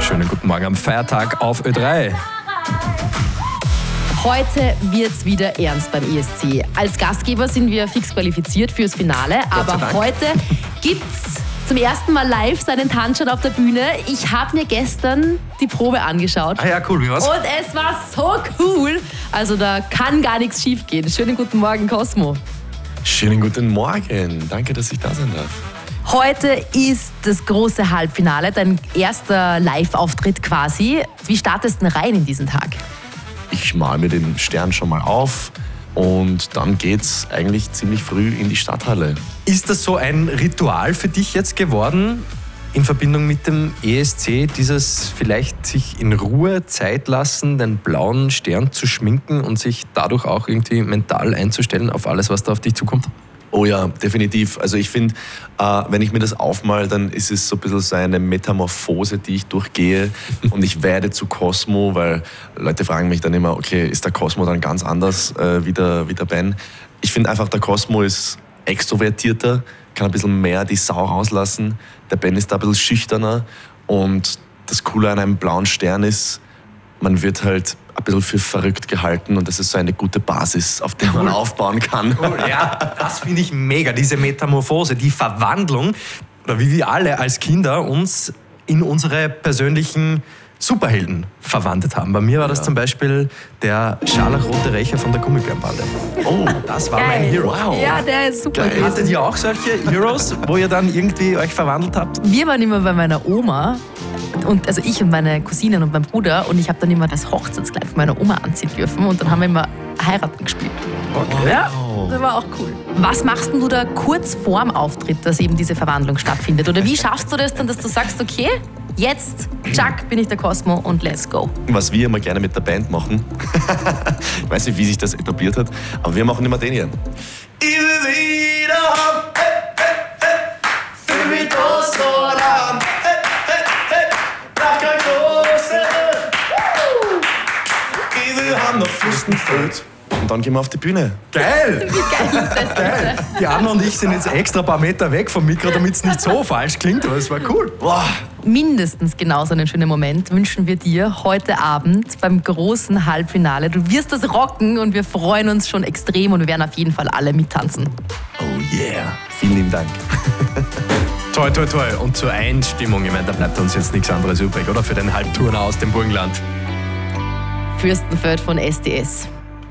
Schönen guten Morgen am Feiertag auf Ö3. Heute wird's wieder ernst beim ESC. Als Gastgeber sind wir fix qualifiziert fürs Finale, aber heute gibt's zum ersten Mal live seinen Tanzschat auf der Bühne. Ich habe mir gestern die Probe angeschaut. Ah ja, cool, wie war's? Und es war so cool. Also da kann gar nichts schief gehen. Schönen guten Morgen, Cosmo. Schönen guten Morgen. Danke, dass ich da sein darf. Heute ist das große Halbfinale, dein erster Live-Auftritt quasi. Wie startest du denn rein in diesen Tag? Ich male mir den Stern schon mal auf und dann geht's eigentlich ziemlich früh in die Stadthalle. Ist das so ein Ritual für dich jetzt geworden, in Verbindung mit dem ESC, dieses vielleicht sich in Ruhe Zeit lassen, den blauen Stern zu schminken und sich dadurch auch irgendwie mental einzustellen auf alles, was da auf dich zukommt? Oh ja, definitiv. Also ich finde, wenn ich mir das aufmal, dann ist es so ein bisschen so eine Metamorphose, die ich durchgehe und ich werde zu Cosmo, weil Leute fragen mich dann immer, okay, ist der Cosmo dann ganz anders wie der Ben? Ich finde einfach, der Cosmo ist extrovertierter, kann ein bisschen mehr die Sau rauslassen. Der Ben ist da ein bisschen schüchterner und das Coole an einem blauen Stern ist, man wird halt ein bisschen für verrückt gehalten und das ist so eine gute Basis, auf der man aufbauen kann. Cool, ja, das finde ich mega, diese Metamorphose, die Verwandlung, oder wie wir alle als Kinder uns in unsere persönlichen Superhelden verwandelt haben. Bei mir war das zum Beispiel der scharlachrote Rächer von der Gummibärenbande. Oh, das war mein Hero. Wow. Ja, der ist super. Geil. Hattet ihr auch solche Heroes, wo ihr dann irgendwie euch verwandelt habt? Wir waren immer bei meiner Oma, also ich und meine Cousinen und mein Bruder, und ich habe dann immer das Hochzeitskleid von meiner Oma anziehen dürfen und dann haben wir immer heiraten gespielt. Okay. Ja, das war auch cool. Was machst denn du da kurz vorm Auftritt, dass eben diese Verwandlung stattfindet? Oder wie schaffst du das dann, dass du sagst, okay, jetzt, tschack, bin ich der Cosmo und let's go? Was wir immer gerne mit der Band machen, ich weiß nicht, wie sich das etabliert hat, aber wir machen immer den hier. Ich will wieder haben, für mich das Roland, nach kein Große, ich will haben noch Fürstenfeld. Und dann gehen wir auf die Bühne. Geil! Wie geil ist das bitte? Die Anna und ich sind jetzt extra ein paar Meter weg vom Mikro, damit es nicht so falsch klingt, aber es war cool. Boah. Mindestens genauso einen schönen Moment wünschen wir dir heute Abend beim großen Halbfinale. Du wirst das rocken und wir freuen uns schon extrem und wir werden auf jeden Fall alle mittanzen. Oh yeah. Vielen lieben Dank. Toi, toi, toi. Und zur Einstimmung, ich meine, da bleibt uns jetzt nichts anderes übrig, oder? Für den Halbturner aus dem Burgenland. Fürstenfeld von SDS.